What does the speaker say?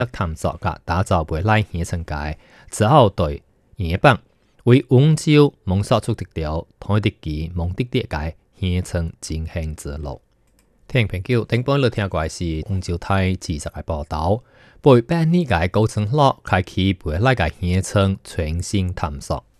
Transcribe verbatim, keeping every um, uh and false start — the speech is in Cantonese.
探索甲打造未来县城界，只好对县邦为温州蒙索出一条台地基蒙地地界县城进行之路。聽朋友，頂本你聽過是温州台記者嘅報道，為百年嘅高層落開啟未來嘅縣城全新探索。